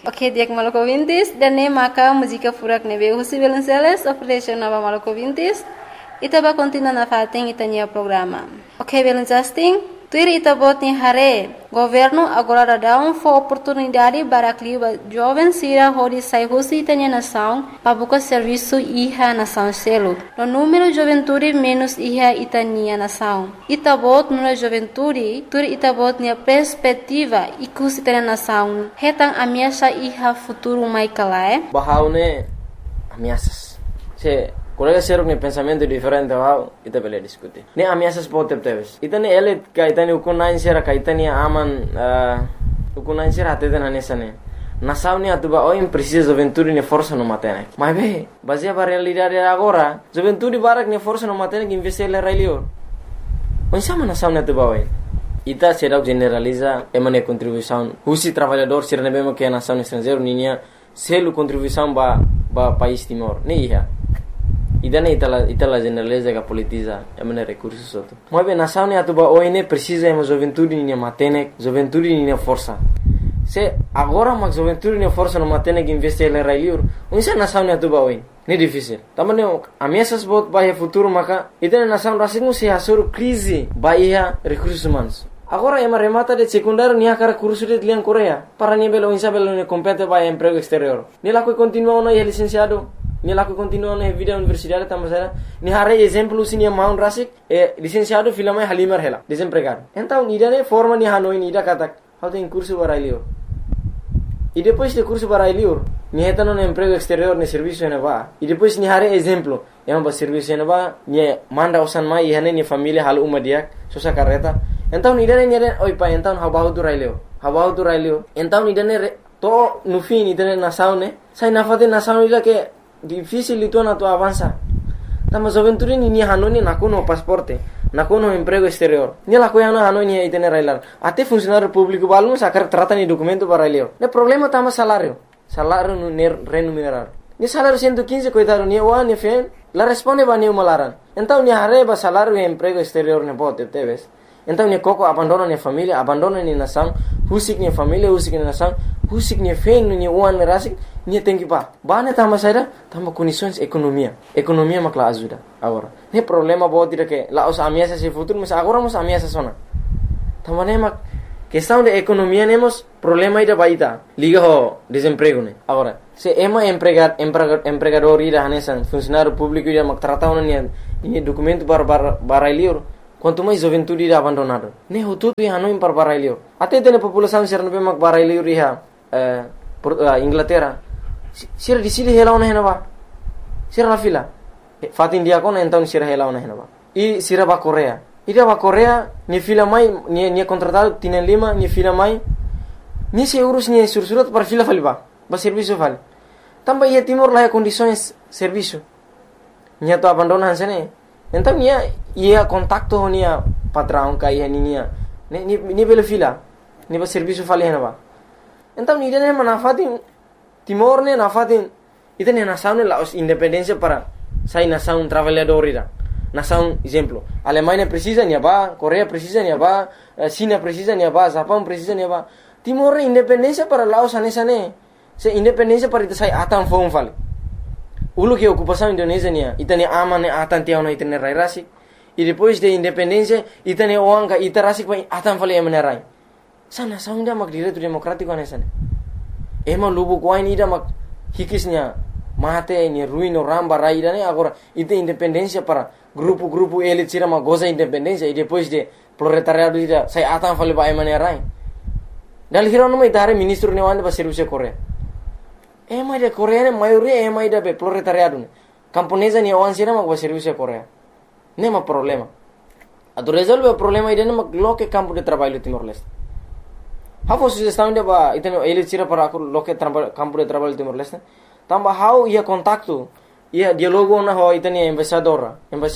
Oke, diak Maluku Vintis dan ne maka música furak nebe husi Belenceles operation nova Maluku Vintis. Ita ba continua na fating itanya programa. Oke, Belencasting. Tuir ita bot ni hare. Governo agora dá for oportunidade para que jovens sira hodi sai husi itanya nação para buscar serviço iha nação selo. No número juventude menos iha itania nação. Ita bot no juventude, tuir ita bot ni perspectiva ikus itanya nação. Hetang ameaça iha futuro mai kalae. Bahaune ameaças. Se colega ser um pensamento diferente ao ita bele discutir. Ne ameaças pode ter. Ita ne ele kaitani ukunain sera kaitani aman ukunain sera até na nessa ne. Nação ne atuba oi precisa juventude ne força no matene. Mas be, baseia para realidade agora, juventude barak ne força no matene que investir le railio. Onde sama nação ne atuba oi. Ita será generaliza emane contribuição. Husi trabalhador ser ne bemo que a nação estrangeiro ninha selo contribuição ba país Timor. Ne ia. Idane itala generaliza que politiza emane recursos outro. Mas bem nação ne atuba oi ne precisa ema juventude ninha matene, juventude ninha força. Se agora mas juventude ninha força no matene que investir le railio. Onde nação ne atuba oi. Ne difícil. Também ameaças bot bahia futuro maka itane nação rasingu se hasur crise bahia recursos humanos. Agora ema remata de secundário nia cara curso de liang Coreia. Para nia belo insa belo ne compete bahia emprego exterior. Ni laku continua no licenciado. Ni laku continua na vida universidade tamasera. Ni hare exemplo sini maun rasik licenciado filama halimar hela desempregado. Então nidane forma ni hanoi nida katak. How tem curso barailio. E depois de curso barailio, ni hetano no emprego exterior ne serviço ne va. E depois ni hare exemplo, yang ba serviço ne va, ni manda usan mai hane ni família hal uma dia, sosa carreta. Então nidane oi pa então habahu tu railio. Então nidane to no fim nidane nação ne, sai na fate nação ila que difícil itu na tu avança. Tama juventude ni hanoni nakuno pasporte, nakuno emprego exterior. Ni la coiana hanoni itene railar. Até funcionário público balum sacar trata ni documento para railio. Ne problema tama salário no remunerar. Ni salário 115 coitado ni wa ni fen, la responde ba ni malaran. Então ni hareba salário e emprego exterior ne bote teves. Então ni coco abandona ni família, abandona ni nação, husik ni família, husik ni nação, husik ni fen ni uan rasik. Ni tem que pa. Bane tama saída, tama condições economia. Economia makla ajuda agora. Ne problema boa tira que lá os ameaças se futuro, mas agora os ameaças sona. Tama ne mak questão de economia nemos problema ida baita. Liga ho desemprego ne. Agora, se ema empregador ida hanesan funcionário público ida mak trata ona ni documento para liur. Quanto mais juventude ida abandonado. Ne ho tudo hanoim para liur. Até tem população ser no mak para liur iha Inglaterra. Sira di sini hela ona henaba. Sira la fila. Fatin dia kona então sira hela ona henaba. E sira ba Coreia. Ida ba Coreia ni fila mai ni contratado tienen lima ni fila mai. Ni se urus ni sursurat para fila faliba. Ba serviço vale. Tamba ia Timor lá condições serviço. Ni to abandona hansene. Então ia contacto honia patrão kai hania. Ni bela fila. Ni ba serviço fali henaba. Então ni dene manafatin Timor ne nafatin itane nação ne la independência para sai nação trabalhador ira. Nação exemplo, Alemanha precisa ni ba, Coreia precisa ni ba, China precisa ni ba, Japão precisa ni ba. Timor ne independência para Laos anesa ne. Se independência para ita sai atan fom fale. Ulu que ocupação Indonésia ni itane aman ne atan tiao na itane rai rasik. E depois de independência itane oanga ita rasik pa atan fale emane rai. Sa nação ida mak direito democrático anesa ne. Ema lubu kuain ida mak hikisnya mate ni ruino ramba raida ne agora ite independência para grupo elite sira mak goza independência e depois de proletariado ida sai atan fale ba emane rai. Dal hirono mai tare ministro ne wande ba serviço Coreia. Ema de Coreia ne maioria ema ida be proletariado ne. Camponesa ni wan sira mak ba serviço Coreia. Nema problema. Ado resolve o problema ida ne mak loke campo de trabalho Timor-Leste. How sugestão de ba itano ele tira para loke campo de trabalho Timor-Leste. Tamba how ia contacto ia dialogo na ho itani embaixador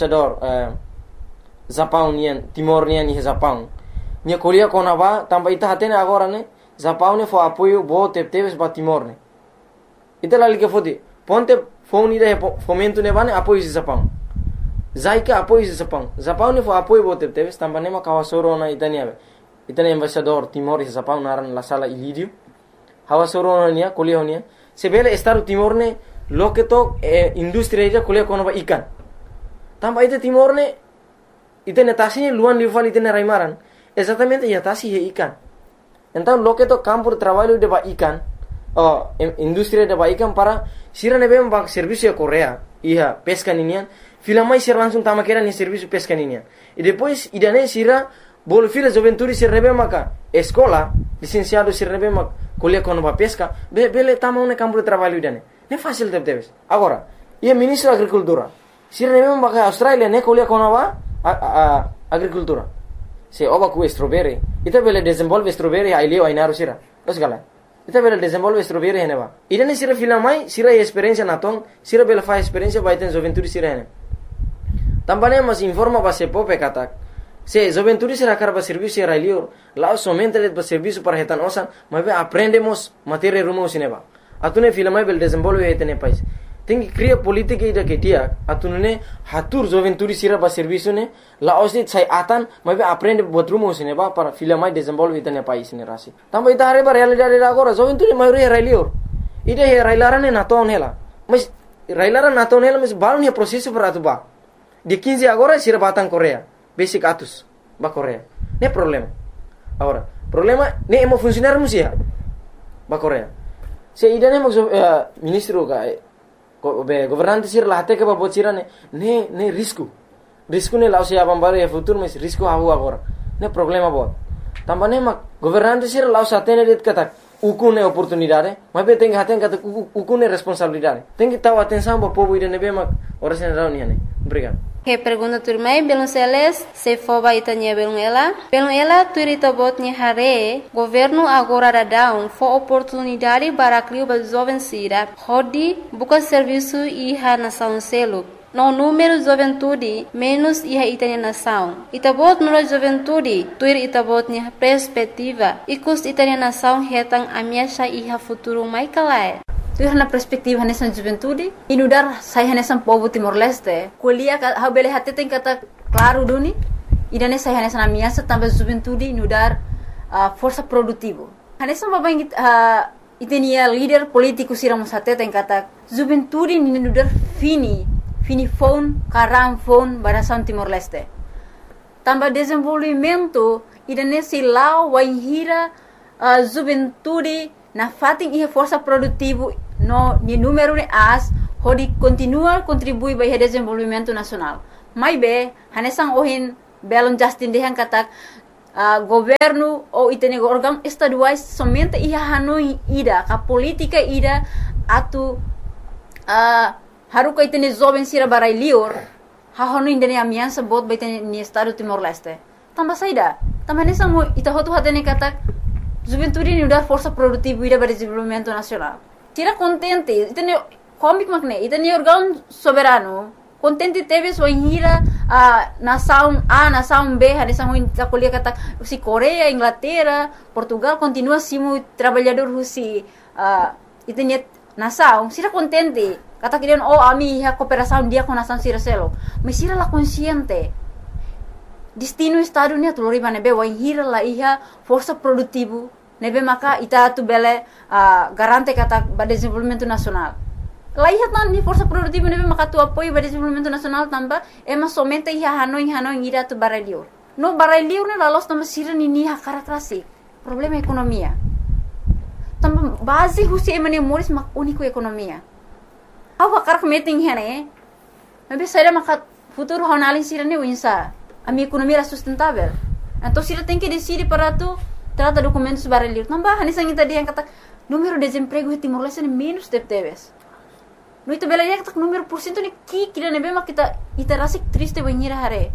Japão nian Timor nian ni Japão. Nia Coreia kona ba tamba ita hatene agora ne Japão ne fo apoio bo teves ba Timor ne. Ita lali que fodi ponte phone ida fomento ne bane apoio de Japão. Zaika apoio de Japão. Japão ne fo apoio bo teves tamba ne ma kawasoro na itani ave. Itane embaixador Timor e Japão naran la sala Ilírio. hawa soronia kuliah honia sebele Estado Timor ne loke to industri ida kuliah kono ba ikan tamba ite Timor ne ite netasi luan lival ite raimaran exatamente ya tasi he ikan então loke to campo de trabalho de ba ikan industri de ba ikan para sira nebe ba serviço de Coreia ia pesca ninian fila mais ser langsung tama kera ni serviço pesca ninian e depois idane sira bolo fila juventude sir nebe maka escola licenciado sir nebe mak kuliah kono ba pesca bele tama un campo de trabalho idane ne fácil debes agora ia ministro da agricultura sir nebe maka Australia ne kuliah kono ba agricultura se oba ku strawberry ita bele desenvolve strawberry ai leo ai naru sira los gala ita bele desenvolve strawberry hene ba idane sira fila mai sira experiência naton sira bele fa experiência ba iten juventude sira hene tambane mas informa ba se pope katak se juventude sira karba serviço sira leo lá somente le ba serviço para retan osan mas aprendemos matéria rumo sineba atune fila mai bele desenvolve etene país tem cria política ida que dia atunune hatur juventude sira ba serviço ne la osni sai atan mas aprende botrumo sine ba para fila mai desenvolve itane país ne rasi tamba ita are ba realidade agora juventude mai re railior ida he railarane na ton hela mas railara na ton hela mas balun he processo para tu ba de 15 agora sira batang Coreia basic atus ba Coreia ne problema agora problema ne emo funcionar musia ba Coreia se ida ne mo ministro ka governante sir la hate ke ba bocira ne risco ne lao se abambare e futuro mas risco hawo agora ne problema bot tambane mak governante sir lao sa tene det kata ukune oportunidade mas be tenga haten kata ukune responsabilidade tenga taw atenção ba povo ide ne be mak ora sen rauni ne obrigado. Que pergunta turmai belum seles se foba itanya belum ela turita botnya hare governo agora da down for oportunidade para criar ba jovem sira hodi buka serviço iha nação selo no número juventude menos iha itanya nação itabot no juventude tuir itabotnya perspectiva ikus itanya nação hetang amiasha iha futuro mai kalai tu na perspektiva nessa juventude inudar saya nessa povo Timor Leste kuliah ha bele hate tem kata claro duni idane saya nessa na minha também juventude inudar força produtivo nessa babang itenia líder político siramos hate tem kata juventude inudar fini phone karam phone barasan Timor Leste também desenvolvimento idane silau waihira juventude na fating ihe força produtivo no ni número de as hodi continua contribui para o desenvolvimento nacional mai be hanesang ohin belon Justin dehan katak governo ou itene órgão estaduais somente ia hanoi ida ka política ida atu haruka itene jovem sira barai lior ha hanoi indene amiança bot baitene ni estado Timor Leste tamba saida tamba hanesang mo ita hotu hatene katak juventude ni udar força produtiva ida para desenvolvimento nacional. Tira contente, itene comic magne, itene órgão soberano. Contente teve sua inhira nação A, nação B, a nação da colher kata si Coreia, Inglaterra, Portugal continua simo trabalhador rusi itene nação. Tira contente, kata kirian ami ha cooperação dia com nação sira selo. Mas sira la consciente. Destino estado ni atulori nebe waihira la iha força produtivo nebe maka ita tu bele garante kata ba desenvolvimento nacional la iha tan ni força produtivo nebe maka tu apoio ba desenvolvimento nacional tamba ema somente iha hanoi ira tu barelior no barelior ne la los tamba sira ni ha karakterasik problema ekonomia tamba base husi emane moris mak único ekonomia awa karak meeting hene nebe saira maka futuro honalin sira ne winsa a minha economia era sustentável. Então, se ela tem que decidir para tu, trata documentos barulhos. Não vai, nessa ainda dia kata número de desemprego em Timor Leste é menos de teves. No itu bela dia kata número por cento ni kira nebe mak kita rasa triste banhira hare.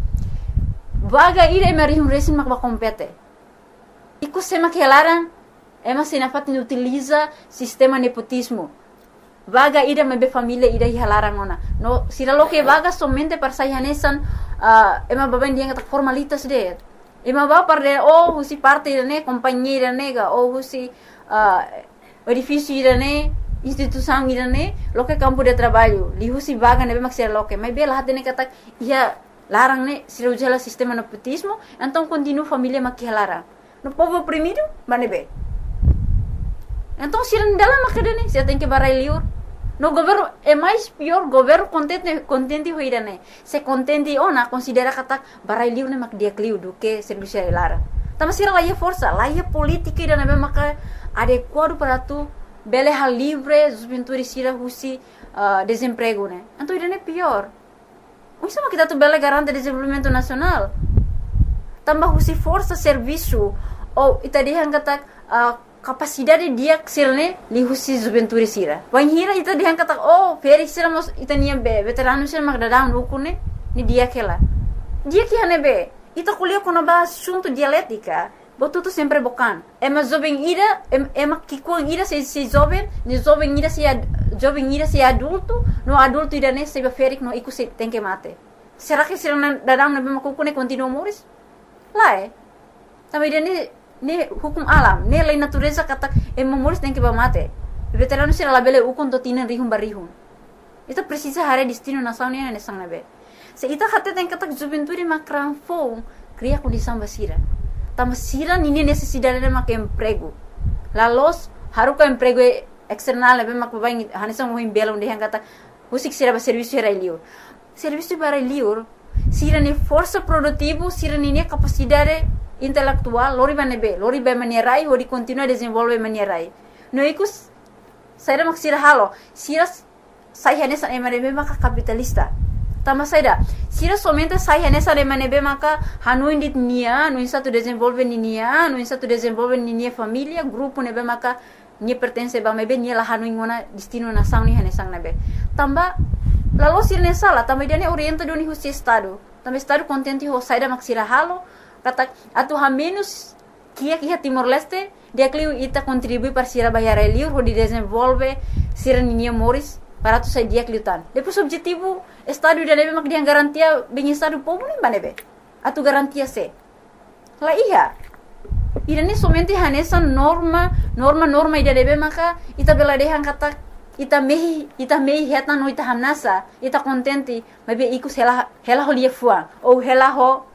Vaga ira emerihum resin mak compete. Iku sema que elaran, ema sinafat ni utiliza sistema nepotismo. Vaga ida mebe família ida hihalarang ona. No, sira lo que vaga somente para sayanesan ema baban dia kata formalitas de. Ema ba para husi parte ne companhia nega ou husi edifício ne instituição ne lo que campo de trabalho. Li husi vaga nebe maksir lo que. Mas bela hatene kata ia larang ne sira ujala sistema nepotismo, então continua família makihalarang. No povo oprimido, manebe. Então, se não dá lá macadane, você tem que barai liur. No governo é mais pior, governo contente hoira né. Se contente ona considera kata barai liur né mak dia kliu do que serviço lara. Tama sira lá é força, lá é política e dana maka adequado para tu bele hal livre, os pintores sira husi desemprego né. Então isso é pior. Isso é kita tu bele garante desenvolvimento nacional. Tambah husi força serviço ou itadihan kata capacidade dia sirne li husi juventude sira. Wan hira ita dihan kata feri sira mos ita niam be veterano sira mak dadam rukune ni dia kela. Dia que hane be ita kuliah kono ba assunto dialética. Botuto sempre bocan. Ema jovem ira ema kikuang ira se jovem, ni jovem ira se adulto, no adulto ira ne se ferik no iku se tem que mate. Será que sira dadam na be makukune continua moris? Lá Também dia ne hukum alam, ne lei natureza kata moris tem que mate. Veterano sira labele ukon to tinan rihum barihum. Ita precisa hare destino nação ne sang nabe. Se ita kata tem kata juventude makran fo, cria condição basira. Tama sira nini necessidade de mak emprego. Lalos haruka emprego external nabe mak babai hanesang mohim belong de kata usik sira ba serviço era liur. Serviço para liur sira ne força produtivo, sira ne capacidade intelectual, lori ba manierai, hori continua desenvolve manierai. No ikus, saya mak sira halo, sira saya nessa emanebe maka capitalista. Tama saya sira somente saya nessa emanebe maka hanuin dit nia, no satu desenvolve nia, no satu desenvolve nia família, grupo nebe maka nia pertence ba mebe nia la hanuin ngona destino nação ni hanesang nebe. Tamba lalu sira nessa la, tamba dia ne orienta doni husi estado. Tamba estado contente ho saya mak sira halo. Kata atu menos kia Timor Leste dia kliu ita contribui para sira bayar liur ho di desenvolve sira ninia moris para tu sai dia kliutan. Depois objetivo estado dia nebe mak dia garantia bem estado povo nem banebe. Atu garantia se. La iya. Ida ni somente hanesa norma ida nebe maka ita bela dehan kata ita mehi heta no ita hamnasa ita contente mabe ikus hela ho lia fuang ou hela ho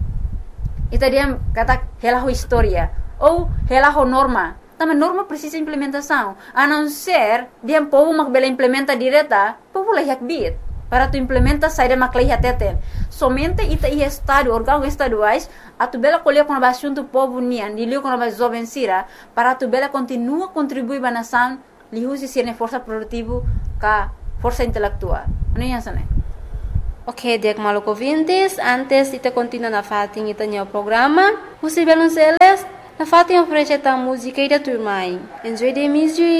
ita dia kata hela ho história ou hela ho norma. Também norma precisa implementação. A não ser dia povo mak bela implementa direta, povo lah yak bit. Para tu implementa saída mak lah teten. Somente ita ia estado órgãos estaduais a tu bela colher com a assunto povo nian, dilio com a jovem sira, para tu bela continua contribuir ba nação, li usi sirne força produtivo ka força intelectual. Não é assim? Ok, Diak Maluco Vintes, antes ita continua na fating ita nyo programa. Musi Belonceles, na fating oferece ta música ida turmai. Enjoy the music.